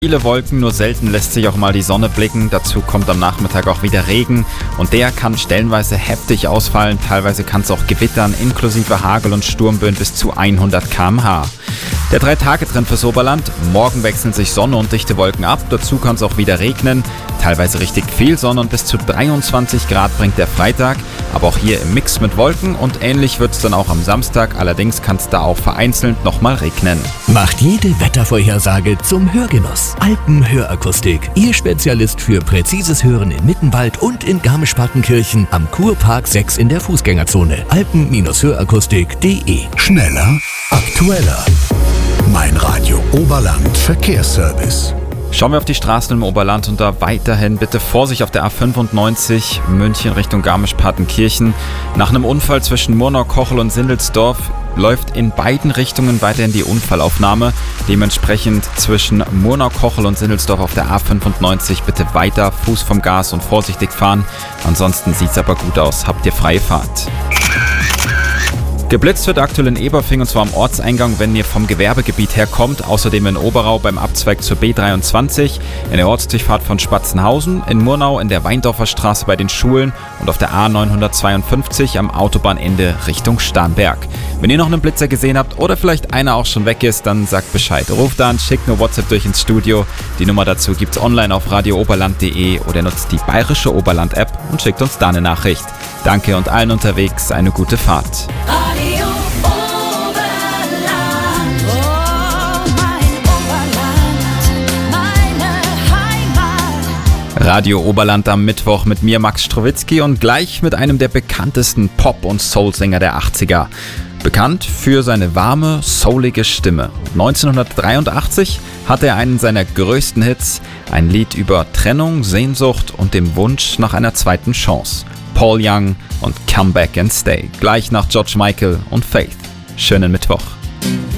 Viele Wolken, nur selten lässt sich auch mal die Sonne blicken. Dazu kommt am Nachmittag auch wieder Regen und der kann stellenweise heftig ausfallen. Teilweise kann es auch gewittern, inklusive Hagel und Sturmböen bis zu 100 km/h. Der 3-Tage-Trend fürs Oberland. Morgen wechseln sich Sonne und dichte Wolken ab. Dazu kann es auch wieder regnen. Teilweise richtig viel Sonne und bis zu 23 Grad bringt der Freitag. Aber auch hier im Mix mit Wolken und ähnlich wird es dann auch am Samstag. Allerdings kann es da auch vereinzelt nochmal regnen. Macht jede Wettervorhersage zum Hörgenuss. Alpenhörakustik, Ihr Spezialist für präzises Hören in Mittenwald und in Garmisch-Partenkirchen am Kurpark 6 in der Fußgängerzone. Alpen-hörakustik.de. Schneller, aktueller. Mein Radio Oberland Verkehrsservice. Schauen wir auf die Straßen im Oberland und da weiterhin bitte Vorsicht auf der A95 München Richtung Garmisch-Partenkirchen. Nach einem Unfall zwischen Murnau, Kochel und Sindelsdorf läuft in beiden Richtungen weiterhin die Unfallaufnahme. Dementsprechend zwischen Murnau, Kochel und Sindelsdorf auf der A95 bitte weiter Fuß vom Gas und vorsichtig fahren. Ansonsten sieht's aber gut aus. Habt ihr freie Fahrt. Geblitzt wird aktuell in Eberfing und zwar am Ortseingang, wenn ihr vom Gewerbegebiet herkommt. Außerdem in Oberau beim Abzweig zur B23, in der Ortsdurchfahrt von Spatzenhausen, in Murnau in der Weindorfer Straße bei den Schulen und auf der A952 am Autobahnende Richtung Starnberg. Wenn ihr noch einen Blitzer gesehen habt oder vielleicht einer auch schon weg ist, dann sagt Bescheid. Ruft an, schickt nur WhatsApp durch ins Studio. Die Nummer dazu gibt's online auf radiooberland.de oder nutzt die Bayerische Oberland-App und schickt uns da eine Nachricht. Danke und allen unterwegs eine gute Fahrt. Radio Oberland, oh mein Oberland, meine Heimat. Radio Oberland am Mittwoch mit mir Max Strowitzki und gleich mit einem der bekanntesten Pop- und Soul-Sänger der 80er. Bekannt für seine warme, soulige Stimme. 1983 hatte er einen seiner größten Hits, ein Lied über Trennung, Sehnsucht und dem Wunsch nach einer zweiten Chance. Paul Young und Come Back and Stay. Gleich nach George Michael und Faith. Schönen Mittwoch.